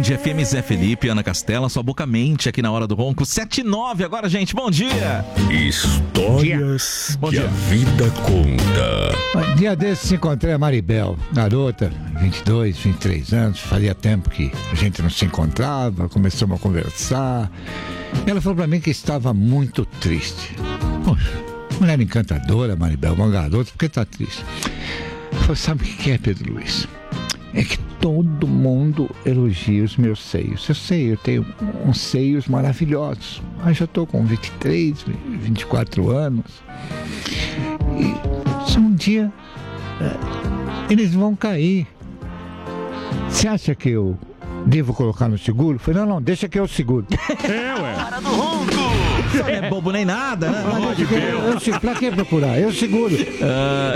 FM, Zé Felipe, Ana Castela, sua boca mente aqui na Hora do Ronco. 7h09 agora, gente. Bom dia. Histórias Bom que dia. a vida conta. Dia desses encontrei a Maribel, garota, 22, 23 anos, fazia tempo que a gente não se encontrava, começamos a conversar. Ela falou pra mim que estava muito triste. Poxa, mulher encantadora, Maribel, uma garota, por que tá triste? Falei, sabe o que é, Pedro Luiz? É que todo mundo elogia os meus seios. Eu sei, eu tenho uns seios maravilhosos. Mas já estou com 23, 24 anos. E se um dia eles vão cair. Você acha que eu devo colocar no seguro? Eu falei, não, deixa que eu seguro. Hora do Ronco. Não é bobo nem nada, né? Pra que procurar? Eu seguro.